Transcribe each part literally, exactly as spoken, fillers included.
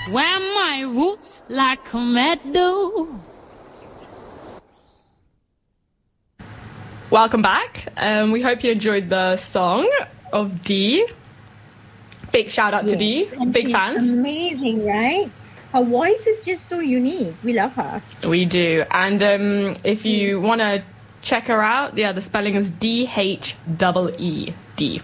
Where my roots like a meadow. Welcome back. Um, we hope you enjoyed the song of Dee. Big shout out yes. to Dee. And Big she's fans. Amazing, right? Her voice is just so unique. We love her. We do. And um, if you want to check her out, yeah, the spelling is D H E E D.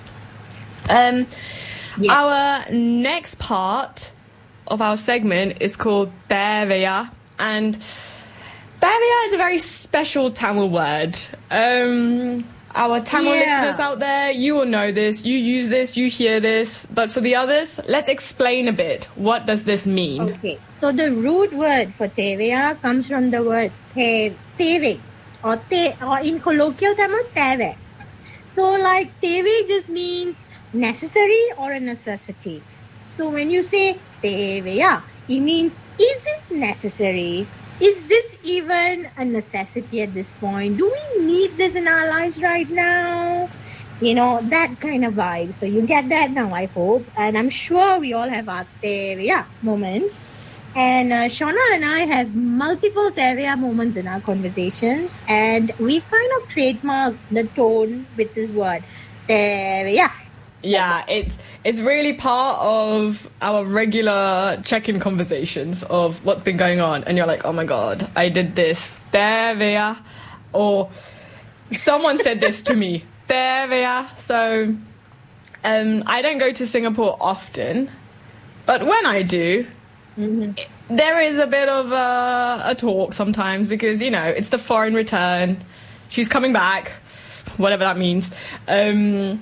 Um, Yeah. Our next part of our segment is called Teveya, and Teveya is a very special Tamil word. Um, our Tamil Yeah. listeners out there, you will know this, you use this, you hear this, but for the others, let's explain a bit. What does this mean? Okay, so the root word for teveya comes from the word te, teve, or te, or in colloquial Tamil, teve. So like teve just means necessary or a necessity. So when you say teveya, it means, is it necessary? Is this even a necessity at this point? Do we need this in our lives right now? You know, that kind of vibe. So you get that now, I hope. And I'm sure we all have our teveya moments. And uh, Shauna and I have multiple teveya moments in our conversations. And we've kind of trademarked the tone with this word, teveya. Yeah, it's it's really part of our regular check-in conversations of what's been going on, and you're like, oh my god, I did this, teveya, or someone said this to me, teveya. So um, I don't go to Singapore often, but when I do, Mm-hmm. it, there is a bit of a, a talk sometimes because, you know, it's the foreign return, she's coming back, whatever that means. Um...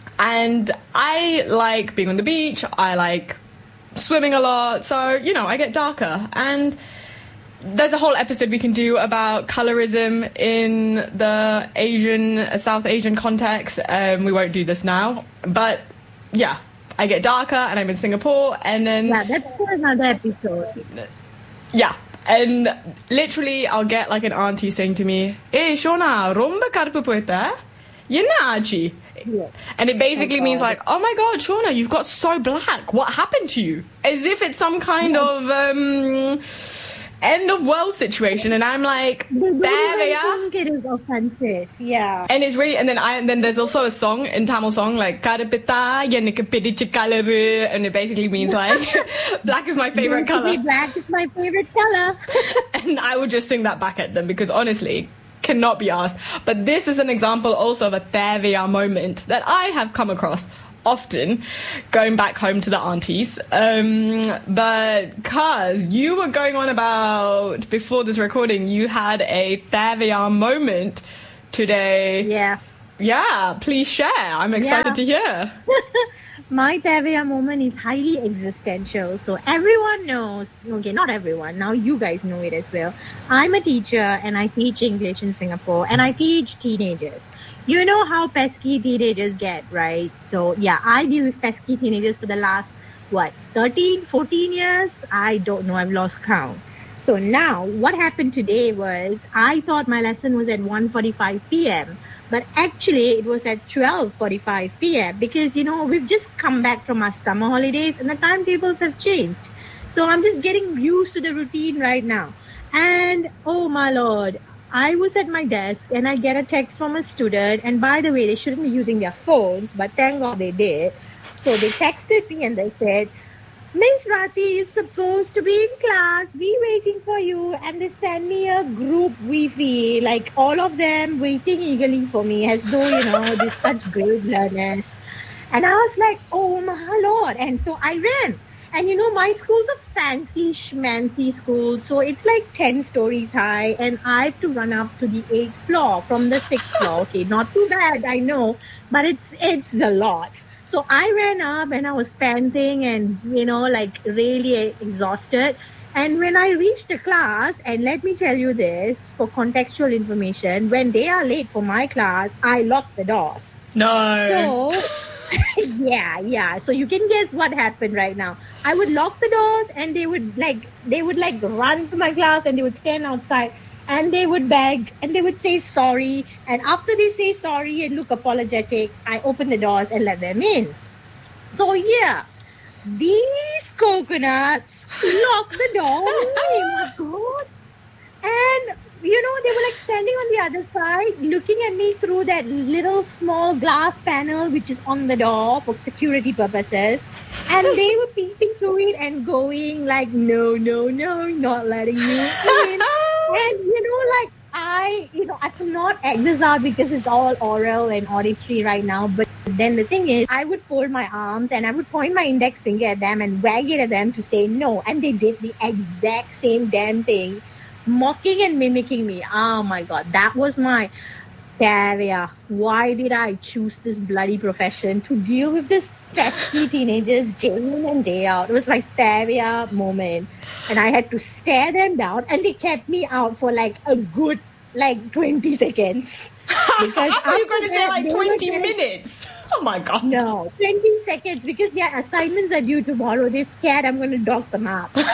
And I like being on the beach, I like swimming a lot, so, you know, I get darker. And there's a whole episode we can do about colorism in the Asian, South Asian context. Um, we won't do this now. But, yeah, I get darker and I'm in Singapore, and then... Yeah, that's for another episode. Yeah. And literally, I'll get like an auntie saying to me, "Hey, Shona, romba karpu poita? Yenna achi?" Yeah. And it basically Oh, means God. like, oh my god, Shauna, you've got so black. What happened to you? As if it's some kind Yeah. of um, end of world situation. And I'm like, They don't there they even are. think it is offensive. Yeah. And it's really, and then I, and then there's also a song in Tamil song like Karapita Yenika Pidicha Kalaru, and it basically means like black is my favorite Basically, color. black is my favorite color. And I would just sing that back at them because honestly, cannot be asked. But this is an example also of a teveya moment that I have come across often going back home to the aunties. Um, but Kaz, you were going on about, before this recording, you had a teveya moment today. Yeah. Yeah, please share. I'm excited Yeah. to hear. My teveya moment is highly existential. So everyone knows, okay, not everyone, now you guys know it as well. I'm a teacher and I teach English in Singapore and I teach teenagers. You know how pesky teenagers get, right? So yeah, I deal with pesky teenagers for the last, what, thirteen, fourteen years? I don't know, I've lost count. So now what happened today was I thought my lesson was at one forty-five p.m. But actually, it was at twelve forty-five p.m. because, you know, we've just come back from our summer holidays and the timetables have changed. So I'm just getting used to the routine right now. And, oh my Lord, I was at my desk and I get a text from a student. And by the way, they shouldn't be using their phones, but thank God they did. So they texted me and they said, Miss Rati is supposed to be in class, be waiting for you. And they send me a group Wi-Fi, like all of them waiting eagerly for me as though, you know, they're such great learners. And I was like, oh my Lord. And so I ran. And you know, my school's a fancy schmancy school. So it's like ten stories high. And I have to run up to the eighth floor from the sixth floor. Okay, not too bad, I know. But it's it's a lot. So I ran up and I was panting and, you know, like really exhausted. And when I reached the class, and let me tell you this for contextual information, when they are late for my class, I lock the doors. No. So, yeah, yeah. So you can guess what happened right now. I would lock the doors and they would like, they would like run to my class and they would stand outside. And they would beg and they would say sorry. And after they say sorry and look apologetic, I open the doors and let them in. So yeah, these coconuts locked the door. Oh my God. And, you know, they were like standing on the other side, looking at me through that little small glass panel, which is on the door for security purposes. And they were peeping through it and going like, no, no, no, not letting you in. And, you know, like, I, you know, I cannot act this out because it's all oral and auditory right now. But then the thing is, I would fold my arms and I would point my index finger at them and wag it at them to say no. And they did the exact same damn thing, mocking and mimicking me. Oh my God, that was my Tavia. Why did I choose this bloody profession to deal with this pesky teenagers day in and day out? It was my Tavia moment. And I had to stare them down and they kept me out for like a good like twenty seconds. Because I thought you were going to say like twenty like, minutes. Oh my God. No, twenty seconds because their assignments are due tomorrow. They're scared I'm going to dock them up. So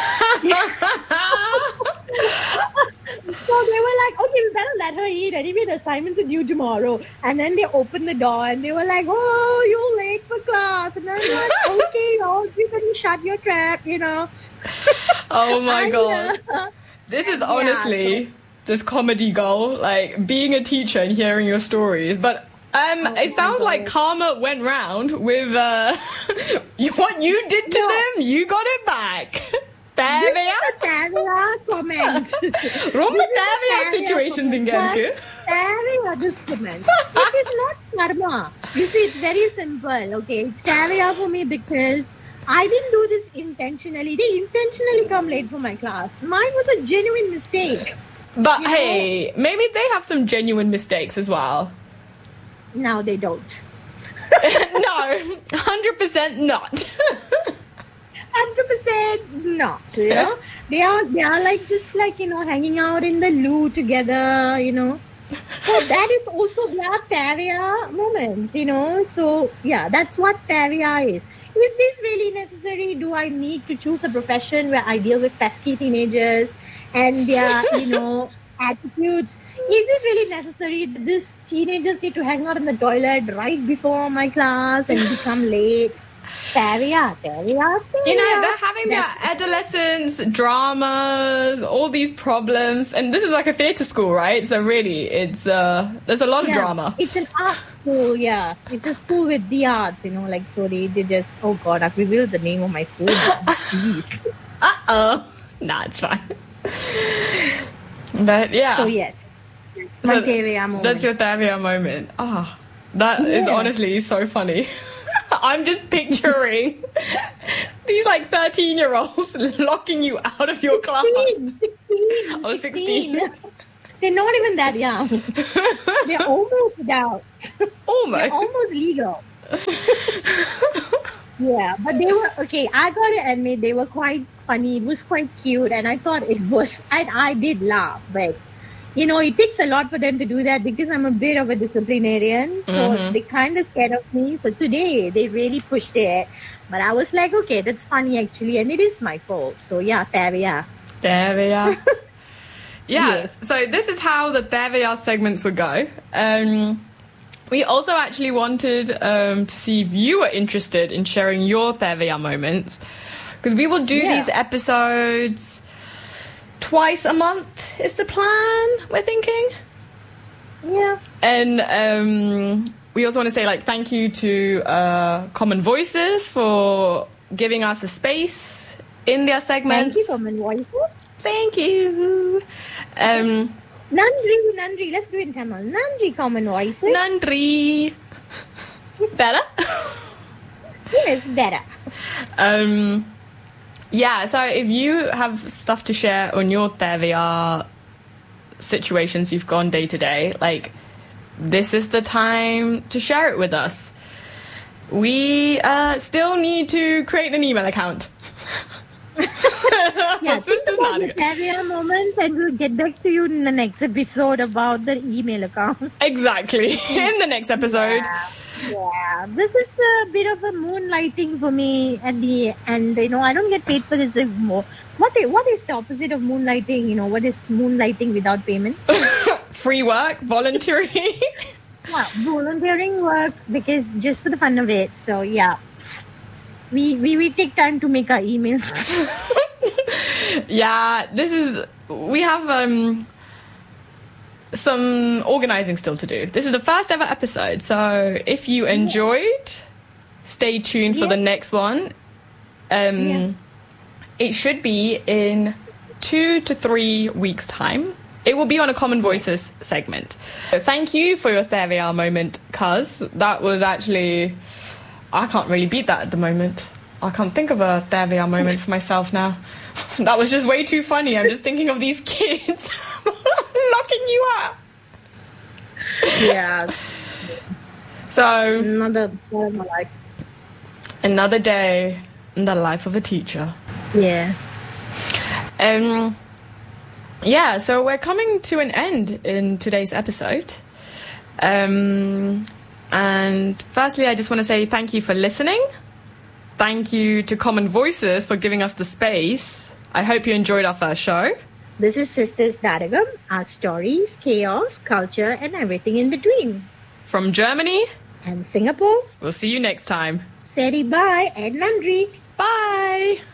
they were like, okay, we better let her eat. Anyway, the assignments are due tomorrow. And then they opened the door and they were like, oh, you're late for class. And I was like, okay, oh, you can shut your trap, you know. Oh my and, God. uh, This is yeah, honestly so- just comedy gold, like being a teacher and hearing your stories. But um, Oh it sounds my like God. karma went round with uh, you- what you did to No. them, you got it back. This Tavia. is a Tavia comment. Rumba This is a Tavia Tavia situations in comment. Genku. Tavia, this comment. It is not karma. You see, it's very simple, okay? It's Tavia for me because I didn't do this intentionally. They intentionally come late for my class. Mine was a genuine mistake. But You know? hey, maybe they have some genuine mistakes as well. Now they don't. No, one hundred percent not. one hundred percent not, you know? They are, they are like, just like, you know, hanging out in the loo together, you know? So that is also their Tavia moments, you know? So, yeah, that's what Tavia is. Is this really necessary? Do I need to choose a profession where I deal with pesky teenagers and their, you know, attitudes? Is it really necessary that these teenagers need to hang out in the toilet right before my class and become late? Tavia, Tavia, Tavia. You know, they're having their That's- adolescence dramas, all these problems, and this is like a theatre school, right? So really, it's uh, there's a lot of Yeah, drama. It's an art school, yeah. It's a school with the arts, you know, like, so they, they just, oh God, I've revealed the name of my school. Jeez. Uh oh, nah, it's fine. But yeah, So, yes. That's my So Tavia moment. that's your Tavia moment. Ah, that is Yeah. honestly so funny. I'm just picturing these like thirteen year olds locking you out of your class. sixteen, sixteen, Oh, sixteen. They're not even that young. They're almost adults. They're Almost. almost legal. Yeah, but they were, okay, I gotta admit, they were quite funny. It was quite cute, and I thought it was, and I did laugh, but, you know, it takes a lot for them to do that because I'm a bit of a disciplinarian, so Mhm. they kind of scared of me. So today, they really pushed it, but I was like, okay, that's funny actually, and it is my fault. So yeah, Tavia. Tavia. Yeah, Yes. so this is how the Tavia segments would go. Um, we also actually wanted um, to see if you were interested in sharing your Tavia moments, because we will do Yeah. these episodes twice a month is the plan, we're thinking. Yeah. And um, we also want to say like thank you to uh, Common Voices for giving us a space in their segments. Thank you, Common Voices. Thank you. Um, Nandri, Nandri, let's do it in Tamil. Nandri, Common Voices. Nandri. Better? Yes, better. Um, yeah, so if you have stuff to share on your Tavia situations you've gone day to day, like, this is the time to share it with us. We uh, still need to create an email account. Yeah, For think Sisters about the Nadia. Tavia moments and we'll get back to you in the next episode about the email account. Exactly. In the next episode. Yeah. Yeah, this is a bit of a moonlighting for me at the end. You know, I don't get paid for this anymore. What is, what is the opposite of moonlighting? You know, what is moonlighting without payment? Free work, voluntary. Well, volunteering work because just for the fun of it. So yeah, we, we, we take time to make our emails. Yeah, this is... We have um, some organising still to do. This is the first ever episode, so if you enjoyed, stay tuned for Yeah. the next one. Um, Yeah. It should be in two to three weeks' time. It will be on a Common Voices segment. So thank you for your There We Are moment, cuz that was actually... I can't really beat that at the moment. I can't think of a There We Are moment for myself now. That was just way too funny. I'm just thinking of these kids locking you up. Yeah. So, Another part of my life. another day in the life of a teacher. Yeah. Um, yeah, so we're coming to an end in today's episode. Um, and firstly, I just want to say thank you for listening. Thank you to Common Voices for giving us the space. I hope you enjoyed our first show. This is Sisters Daragam, our stories, chaos, culture, and everything in between. From Germany, And Singapore, we'll see you next time. Seri bye and Nandri. Bye!